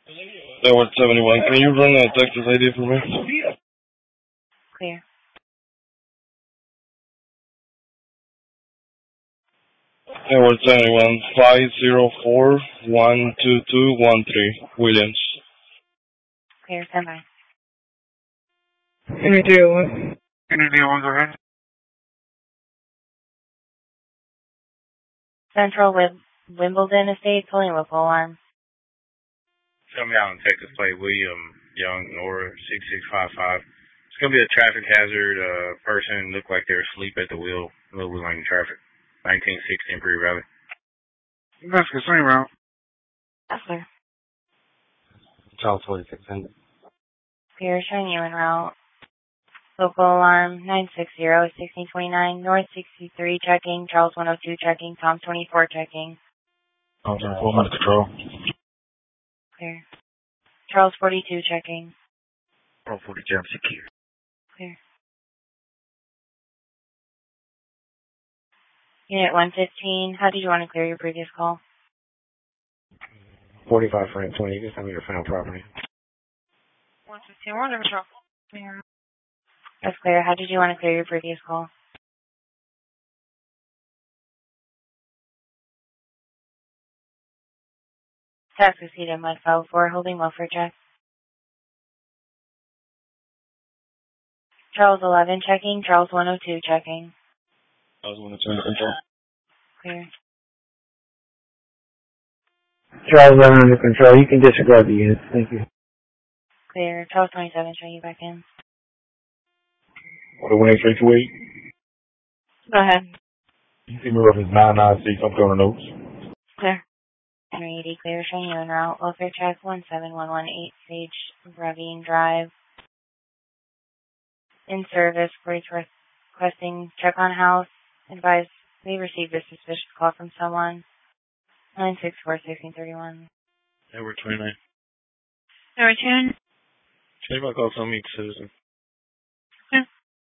Edward 71. Can you run that Texas ID for me? Clear. Edward 71. 504-12213. Williams. Clear. Stand by. Energy 01. Energy 01, go ahead. Central Wimbledon Estates, holding local alarm. Show me out in Texas plate, William Young, Nora 6655. It's going to be a traffic hazard. Person looked like they were asleep at the wheel, Little Lane traffic. 1960 Imperial Valley. That's the same route. That's clear. Charles 4600. Clear, showing you en route. Local alarm 960-1629, North 63 checking, Charles 102 checking, Tom 24 checking. Tom 24, under control. Clear. Charles 42 checking. Charles 42, I'm secure. Clear. Unit 115, how did you want to clear your previous call? 45 Frank 20, just tell me your found property. 115, we're under control. Yeah. That's clear. How did you want to clear your previous call? Tax receipt at Mud 504, holding welfare check. Charles 11 checking, Charles 102 checking. Charles 102 under control. Clear. Charles 11 under control. You can disregard the unit. Thank you. Clear. Charles 27 showing you back in. Order 18328. Go ahead. You see me reference 996. I'm going to notes. Clear. 180 clear, showing you en route. Welfare check 17118 Sage Ravine Drive. In service, police requesting check on house. Advise we received a suspicious call from someone. 964-1631. Edward 29. Edward 10. Check my call from me, citizen. Okay.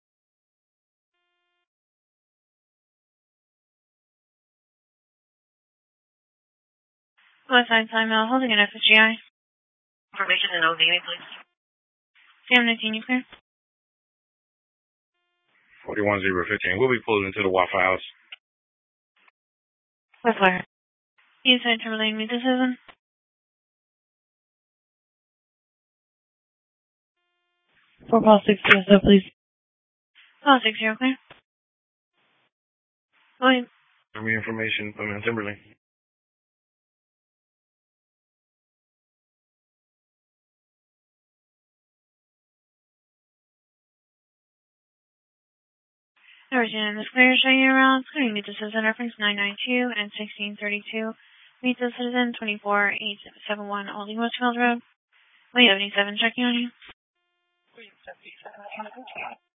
Westside Simon, holding an FSGI. Information in OV, please. Sam 19, you clear? 41015. We'll be pulling into the Waffle House. West Wire. Inside Timberlane, meet the citizen. 4 call 6 TSO, please. Call 60, clear? William. Give me information. I'm in Timberlane. Everything is clear, showing you around. Clearing meet the citizen reference 992 and 1632. Meet the citizen 24871 Old Westfield Road. William 77 checking on you.